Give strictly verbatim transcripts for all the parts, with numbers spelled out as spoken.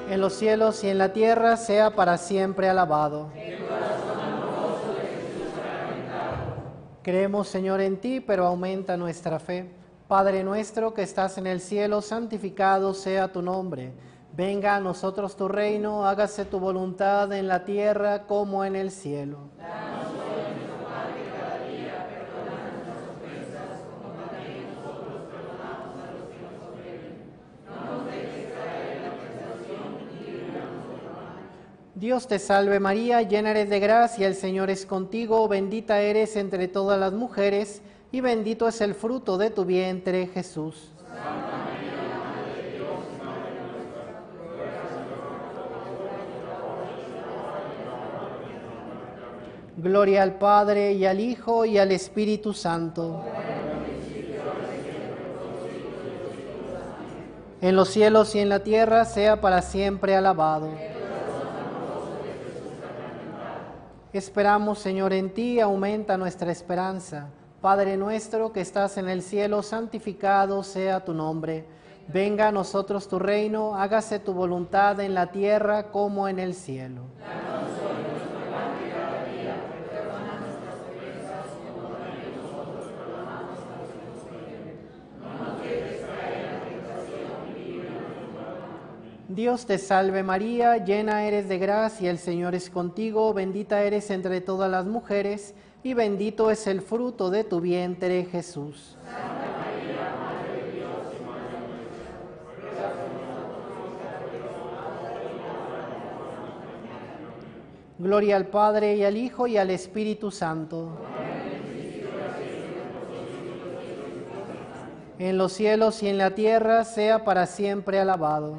en los cielos y en la tierra, sea para siempre alabado. Creemos, Señor, en ti, pero aumenta nuestra fe. Padre nuestro que estás en el cielo, santificado sea tu nombre. Venga a nosotros tu reino, hágase tu voluntad en la tierra como en el cielo. Danos hoy nuestro pan de cada día, perdona nuestras ofensas, como también nosotros perdonamos a los que nos ofenden. No nos dejes caer en la tentación y líbranos del mal. Dios te salve María, llena eres de gracia, el Señor es contigo, bendita eres entre todas las mujeres, y bendito es el fruto de tu vientre, Jesús. Santa María, Madre de Dios, Madre nuestra, ruega por nosotros. Gloria al Padre, y al Hijo, y al Espíritu Santo. En los cielos y en la tierra, sea para siempre alabado. Esperamos, Señor, en ti, aumenta nuestra esperanza. Padre nuestro que estás en el cielo, santificado sea tu nombre. Venga a nosotros tu reino, hágase tu voluntad en la tierra como en el cielo. Danos hoy nuestro pan de cada día, perdona nuestras ofensas, como también nosotros perdonamos a los que nos ofenden. No nos dejes caer en la tentación y líbranos del mal. Dios te salve María, llena eres de gracia, el Señor es contigo, bendita eres entre todas las mujeres, y bendito es el fruto de tu vientre, Jesús. Santa María, Madre de Dios y Madre nuestra, ruega por nosotros pecadores, ahora y en la hora de nuestra muerte. Gloria al Padre, y al Hijo, y al Espíritu Santo. En los cielos y en la tierra, sea para siempre alabado.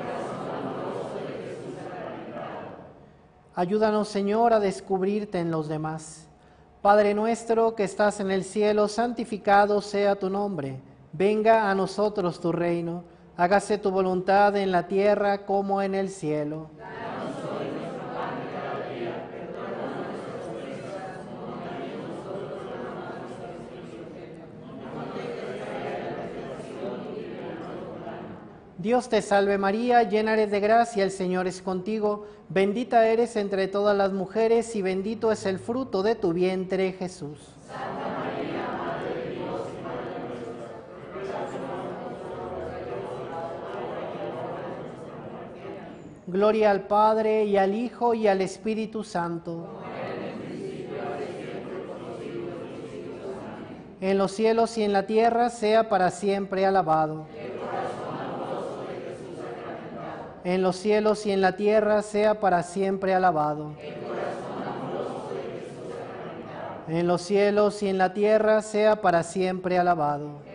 Ayúdanos, Señor, a descubrirte en los demás. Padre nuestro que estás en el cielo, santificado sea tu nombre. Venga a nosotros tu reino. Hágase tu voluntad en la tierra como en el cielo. Danos hoy nuestro pan de cada día. Perdona nuestras ofensas, como también nosotros perdonamos a los que nos ofenden. No nos dejes caer en la tentación y líbranos del mal. Dios te salve María, llena eres de gracia, el Señor es contigo. Bendita eres entre todas las mujeres y bendito es el fruto de tu vientre, Jesús. Santa María, Madre de Dios y Madre nuestra, ruega por nosotros pecadores, ahora y en la hora de nuestra muerte. Gloria al Padre, y al Hijo, y al Espíritu Santo. En los cielos y en la tierra, sea para siempre alabado. En los cielos y en la tierra, sea para siempre alabado. En los cielos y en la tierra, sea para siempre alabado.